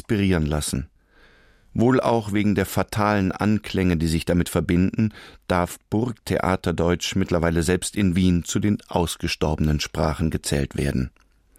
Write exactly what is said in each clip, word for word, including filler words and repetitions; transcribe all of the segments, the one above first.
inspirieren lassen. Wohl auch wegen der fatalen Anklänge, die sich damit verbinden, darf Burgtheaterdeutsch mittlerweile selbst in Wien zu den ausgestorbenen Sprachen gezählt werden.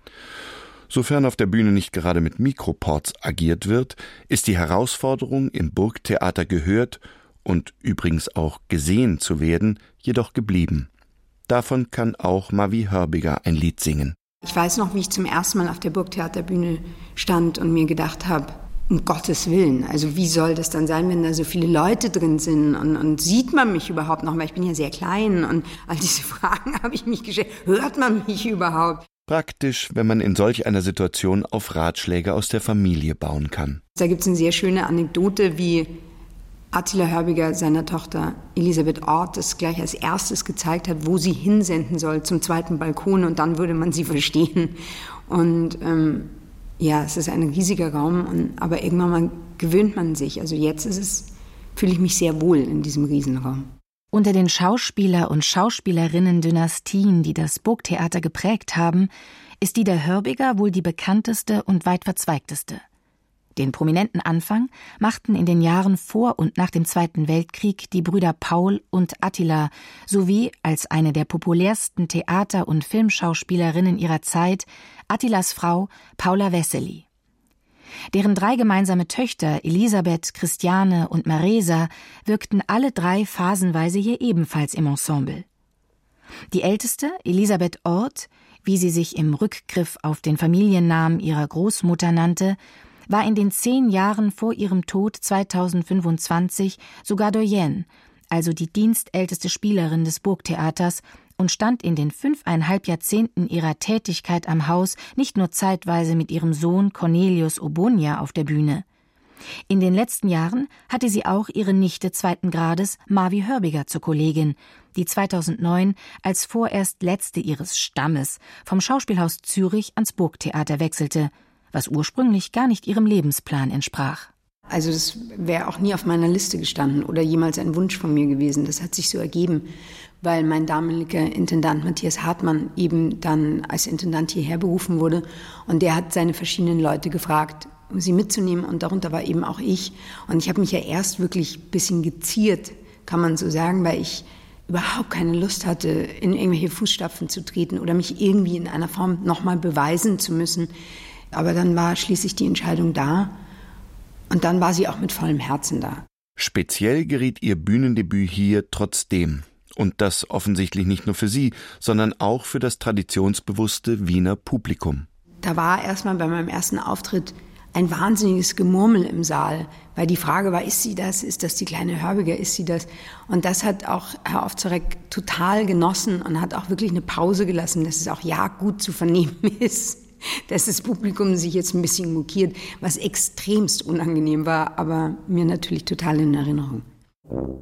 Sofern auf der Bühne nicht gerade mit Mikroports agiert wird, ist die Herausforderung, im Burgtheater gehört und übrigens auch gesehen zu werden, jedoch geblieben. Davon kann auch Mavi Hörbiger ein Lied singen. Ich weiß noch, wie ich zum ersten Mal auf der Burgtheaterbühne stand und mir gedacht habe, um Gottes Willen, also wie soll das dann sein, wenn da so viele Leute drin sind und, und sieht man mich überhaupt noch, weil ich bin ja sehr klein und all diese Fragen habe ich mich gestellt, hört man mich überhaupt? Praktisch, wenn man in solch einer Situation auf Ratschläge aus der Familie bauen kann. Da gibt es eine sehr schöne Anekdote, wie Attila Hörbiger seiner Tochter Elisabeth Orth das gleich als erstes gezeigt hat, wo sie hinsenden soll, zum zweiten Balkon, und dann würde man sie verstehen. Und ähm, ja, es ist ein riesiger Raum, und, aber irgendwann mal gewöhnt man sich. Also jetzt ist es, fühle ich mich sehr wohl in diesem Riesenraum. Unter den Schauspieler- und Schauspielerinnen-Dynastien, die das Burgtheater geprägt haben, ist die der Hörbiger wohl die bekannteste und weit verzweigteste. Den prominenten Anfang machten in den Jahren vor und nach dem Zweiten Weltkrieg die Brüder Paul und Attila sowie als eine der populärsten Theater- und Filmschauspielerinnen ihrer Zeit Attilas Frau Paula Wessely. Deren drei gemeinsame Töchter Elisabeth, Christiane und Maresa wirkten alle drei phasenweise hier ebenfalls im Ensemble. Die älteste, Elisabeth Orth, wie sie sich im Rückgriff auf den Familiennamen ihrer Großmutter nannte, war in den zehn Jahren vor ihrem Tod zweitausendfünfundzwanzig sogar Doyenne, also die dienstälteste Spielerin des Burgtheaters, und stand in den fünfeinhalb Jahrzehnten ihrer Tätigkeit am Haus nicht nur zeitweise mit ihrem Sohn Cornelius Obonia auf der Bühne. In den letzten Jahren hatte sie auch ihre Nichte zweiten Grades, Mavi Hörbiger, zur Kollegin, die zweitausendneun als vorerst letzte ihres Stammes vom Schauspielhaus Zürich ans Burgtheater wechselte, was ursprünglich gar nicht ihrem Lebensplan entsprach. Also das wäre auch nie auf meiner Liste gestanden oder jemals ein Wunsch von mir gewesen. Das hat sich so ergeben, weil mein damaliger Intendant Matthias Hartmann eben dann als Intendant hierher berufen wurde. Und der hat seine verschiedenen Leute gefragt, um sie mitzunehmen. Und darunter war eben auch ich. Und ich habe mich ja erst wirklich ein bisschen geziert, kann man so sagen, weil ich überhaupt keine Lust hatte, in irgendwelche Fußstapfen zu treten oder mich irgendwie in einer Form nochmal beweisen zu müssen. Aber dann war schließlich die Entscheidung da. Und dann war sie auch mit vollem Herzen da. Speziell geriet ihr Bühnendebüt hier trotzdem. Und das offensichtlich nicht nur für sie, sondern auch für das traditionsbewusste Wiener Publikum. Da war erstmal bei meinem ersten Auftritt ein wahnsinniges Gemurmel im Saal, weil die Frage war, ist sie das, ist das die kleine Hörbiger, ist sie das? Und das hat auch Herr Ovzarek total genossen und hat auch wirklich eine Pause gelassen, dass es auch ja gut zu vernehmen ist, dass das Publikum sich jetzt ein bisschen mokiert, was extremst unangenehm war, aber mir natürlich total in Erinnerung.